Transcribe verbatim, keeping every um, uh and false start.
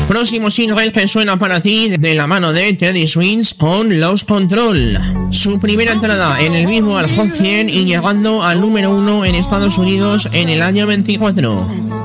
Próximo single que suena para ti de la mano de Teddy Swims con Lost Control. Su primera entrada en el Billboard Hot cien y llegando al número uno en Estados Unidos en el año veinticuatro.